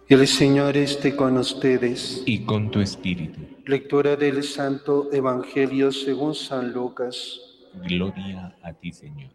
El Señor esté con ustedes. Y con tu espíritu. Lectura del Santo Evangelio según San Lucas. Gloria a ti, Señor.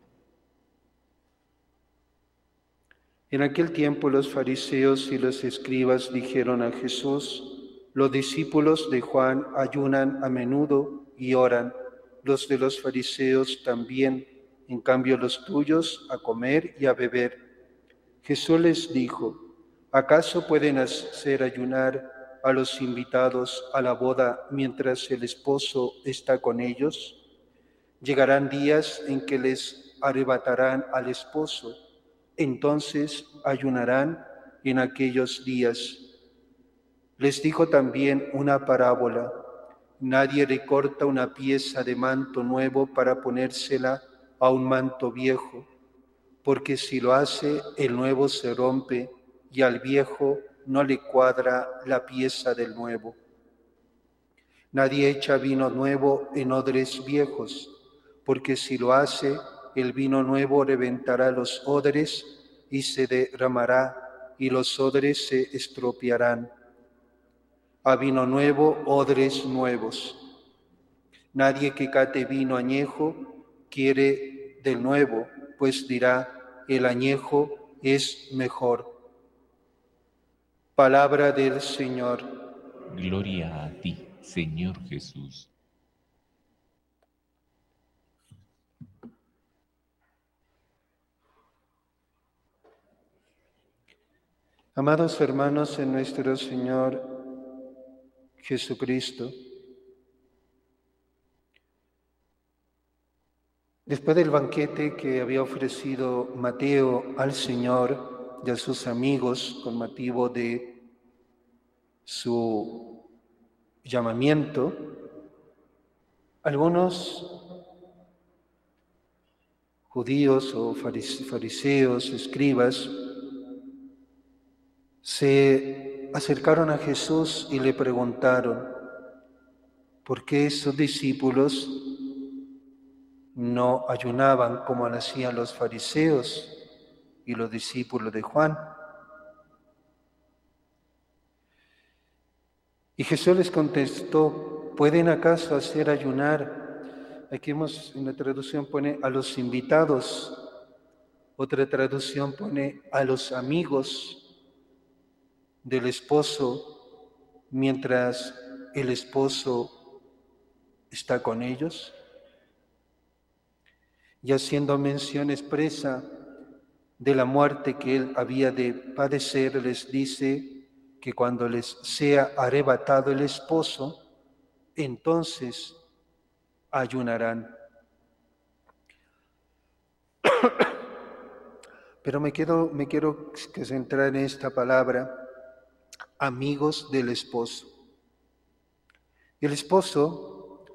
En aquel tiempo los fariseos y los escribas dijeron a Jesús: los discípulos de Juan ayunan a menudo y oran, los de los fariseos también, en cambio los tuyos a comer y a beber. Jesús les dijo: ¿acaso pueden hacer ayunar a los invitados a la boda mientras el esposo está con ellos? Llegarán días en que les arrebatarán al esposo, entonces ayunarán en aquellos días. Les dijo también una parábola: nadie recorta una pieza de manto nuevo para ponérsela a un manto viejo, porque si lo hace, el nuevo se rompe y al viejo no le cuadra la pieza del nuevo. Nadie echa vino nuevo en odres viejos, porque si lo hace, el vino nuevo reventará los odres y se derramará, y los odres se estropearán. A vino nuevo, odres nuevos. Nadie que cate vino añejo quiere del nuevo, pues dirá: el añejo es mejor. Palabra del Señor. Gloria a ti, Señor Jesús. Amados hermanos en nuestro Señor Jesucristo, después del banquete que había ofrecido Mateo al Señor y a sus amigos con motivo de su llamamiento, algunos judíos o fariseos, escribas, se acercaron a Jesús y le preguntaron: ¿por qué sus discípulos no ayunaban como lo hacían los fariseos y los discípulos de Juan? Y Jesús les contestó: ¿pueden acaso hacer ayunar? Aquí en la traducción pone a los invitados, otra traducción pone a los amigos del esposo mientras el esposo está con ellos. Y haciendo mención expresa de la muerte que él había de padecer, les dice que cuando les sea arrebatado el esposo, entonces ayunarán. Pero me quiero centrar en esta palabra: amigos del esposo. El esposo,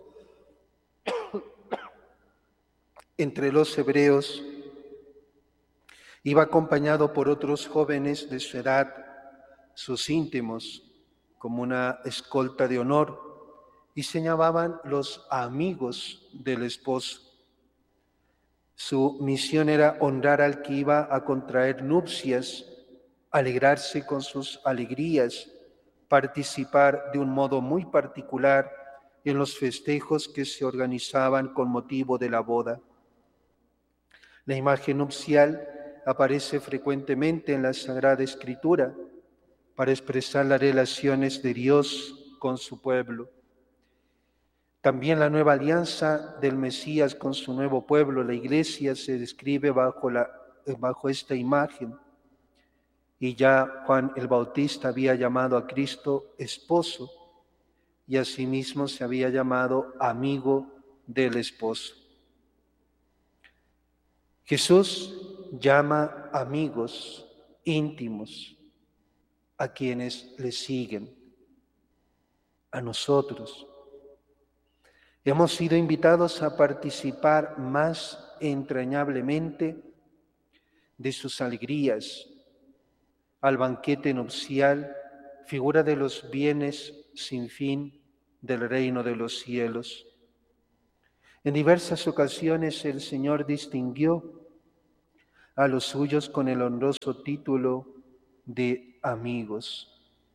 entre los hebreos, iba acompañado por otros jóvenes de su edad, sus íntimos, como una escolta de honor, y se llamaban los amigos del esposo. Su misión era honrar al que iba a contraer nupcias, alegrarse con sus alegrías, participar de un modo muy particular en los festejos que se organizaban con motivo de la boda. La imagen nupcial aparece frecuentemente en la Sagrada Escritura para expresar las relaciones de Dios con su pueblo. También la nueva alianza del Mesías con su nuevo pueblo, la Iglesia, se describe bajo esta imagen. Y ya Juan el Bautista había llamado a Cristo esposo, y asimismo se había llamado amigo del esposo. Jesús llama amigos íntimos a quienes le siguen, a nosotros. Hemos sido invitados a participar más entrañablemente de sus alegrías. Al banquete nupcial, figura de los bienes sin fin del reino de los cielos. En diversas ocasiones el Señor distinguió a los suyos con el honroso título de amigos.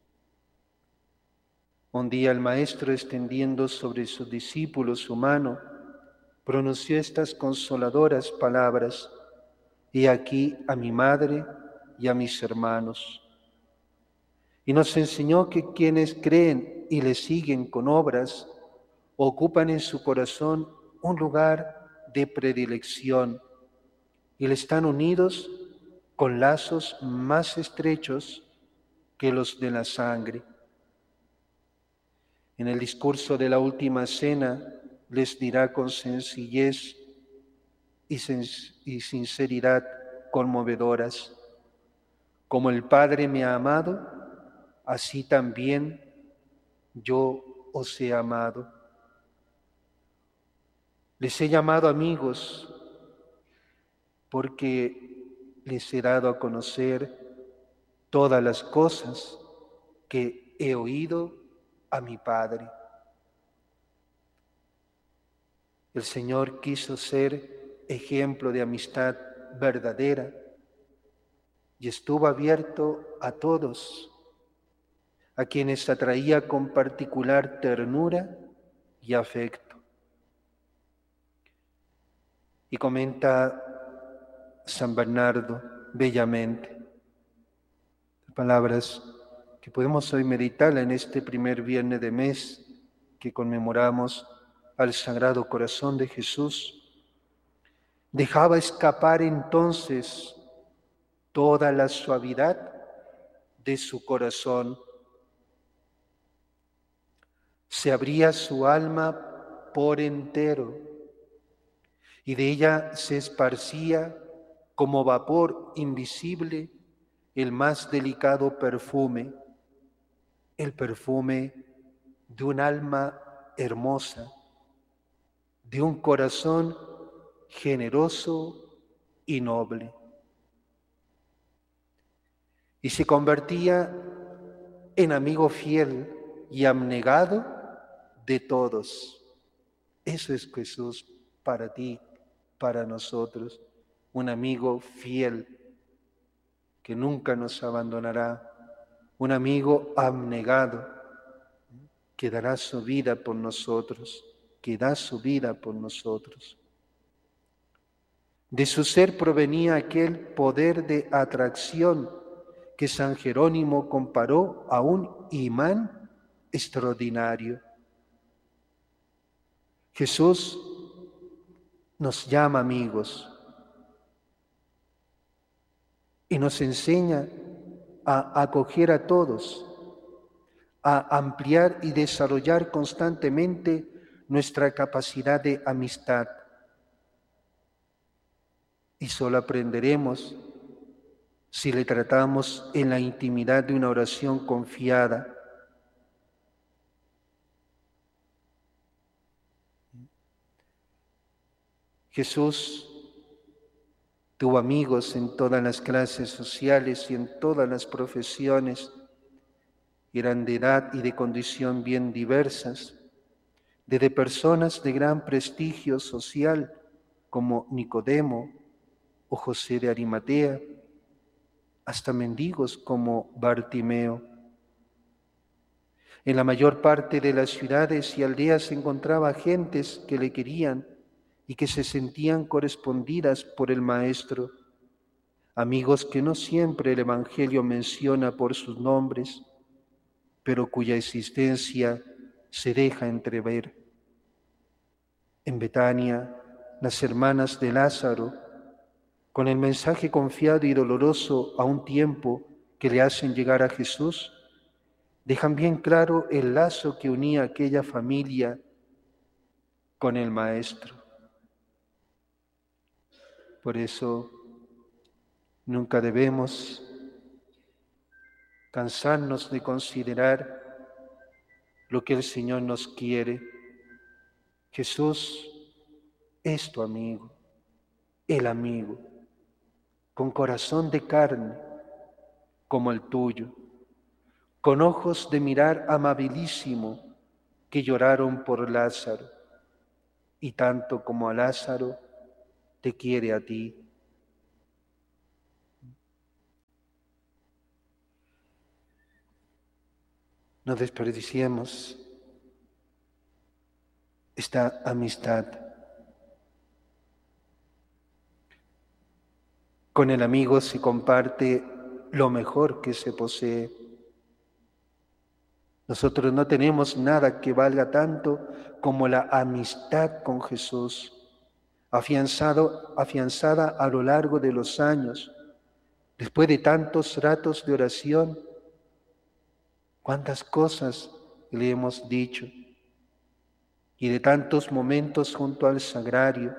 Un día el Maestro, extendiendo sobre sus discípulos su mano, pronunció estas consoladoras palabras: He aquí a mi madre y a mis hermanos. Y nos enseñó que quienes creen y le siguen con obras ocupan en su corazón un lugar de predilección y le están unidos con lazos más estrechos que los de la sangre. En el discurso de la última cena les dirá con sencillez y sinceridad conmovedoras: como el Padre me ha amado, así también yo os he amado. Les he llamado amigos porque les he dado a conocer todas las cosas que he oído a mi Padre. El Señor quiso ser ejemplo de amistad verdadera y estuvo abierto a todos, a quienes atraía con particular ternura y afecto. Y comenta San Bernardo bellamente, palabras que podemos hoy meditar en este primer viernes de mes que conmemoramos al Sagrado Corazón de Jesús. Dejaba escapar entonces toda la suavidad de su corazón. Se abría su alma por entero y de ella se esparcía como vapor invisible el más delicado perfume, el perfume de un alma hermosa, de un corazón generoso y noble. Y se convertía en amigo fiel y abnegado de todos. Eso es Jesús para ti, para nosotros, un amigo fiel que nunca nos abandonará, un amigo abnegado que dará su vida por nosotros, que da su vida por nosotros. De su ser provenía aquel poder de atracción que San Jerónimo comparó a un imán extraordinario. Jesús nos llama amigos y nos enseña a acoger a todos, a ampliar y desarrollar constantemente nuestra capacidad de amistad. Y solo aprenderemos si le tratamos en la intimidad de una oración confiada. Jesús tuvo amigos en todas las clases sociales y en todas las profesiones. Eran de edad y de condición bien diversas, desde personas de gran prestigio social como Nicodemo o José de Arimatea, hasta mendigos como Bartimeo. En la mayor parte de las ciudades y aldeas se encontraba gentes que le querían y que se sentían correspondidas por el Maestro, amigos que no siempre el Evangelio menciona por sus nombres, pero cuya existencia se deja entrever. En Betania, las hermanas de Lázaro, con el mensaje confiado y doloroso a un tiempo que le hacen llegar a Jesús, dejan bien claro el lazo que unía a aquella familia con el Maestro. Por eso nunca debemos cansarnos de considerar lo que el Señor nos quiere. Jesús es tu amigo, el amigo, con corazón de carne como el tuyo, con ojos de mirar amabilísimo que lloraron por Lázaro, y tanto como a Lázaro te quiere a ti. No desperdiciemos esta amistad. Con el amigo se comparte lo mejor que se posee. Nosotros no tenemos nada que valga tanto como la amistad con Jesús, afianzada a lo largo de los años, después de tantos ratos de oración. Cuántas cosas le hemos dicho y de tantos momentos junto al sagrario.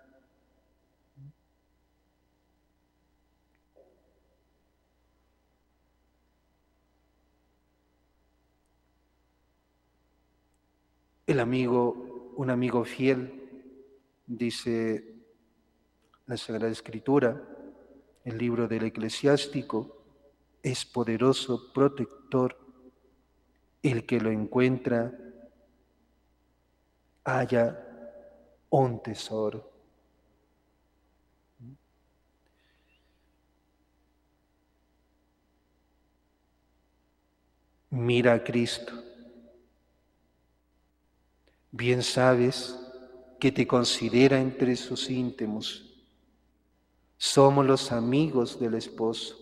El amigo, un amigo fiel, dice la Sagrada Escritura, el libro del Eclesiástico, es poderoso protector. El que lo encuentra halla un tesoro. Mira a Cristo. Bien sabes que te considera entre sus íntimos. Somos los amigos del esposo,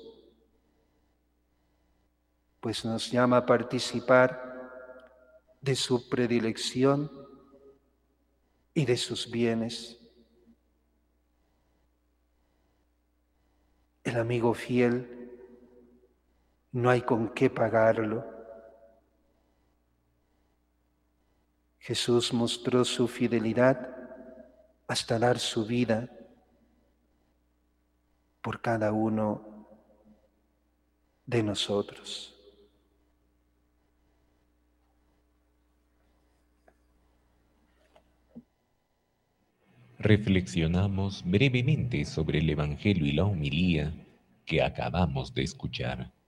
pues nos llama a participar de su predilección y de sus bienes. El amigo fiel no hay con qué pagarlo. Jesús mostró su fidelidad hasta dar su vida por cada uno de nosotros. Reflexionamos brevemente sobre el Evangelio y la homilía que acabamos de escuchar.